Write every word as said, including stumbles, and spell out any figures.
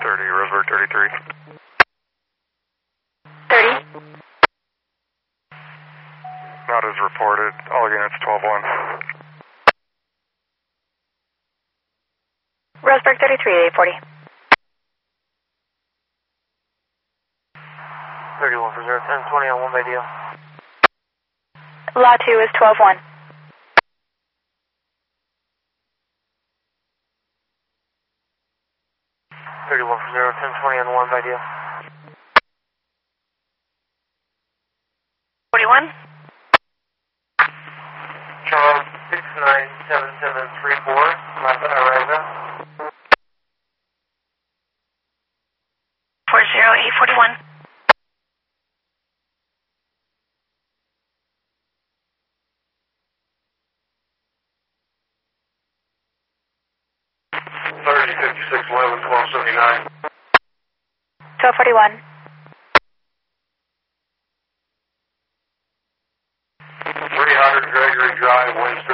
thirty, Roseburg thirty-three. thirty. Not as reported. All units twelve one. Roseburg thirty-three, eight forty. thirty-one for zero ten twenty on one by deal. Law two is twelve one. thirty-one for zero ten twenty on one by deal. forty-one. Charles six nine seven seven three four, Mata Arriva. four zero eight forty-one. thirty fifty-six eleven twelve seventy-nine. twelve forty-one. three hundred Gregory Drive, Winston.